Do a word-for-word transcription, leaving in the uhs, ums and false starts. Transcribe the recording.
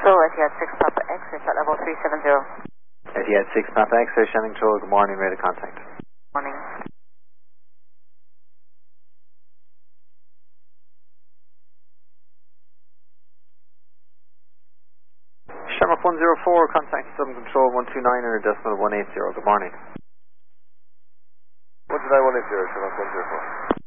Control, Etihad six Papa X-ray, flight level three seven zero. Etihad six Papa X-ray, Shannon Control, good morning, ready to contact. Morning. Shamrock one zero four, contact seven Control one two nine or decimal one eight zero, good morning. one two nine one eight zero, Shamrock one zero four.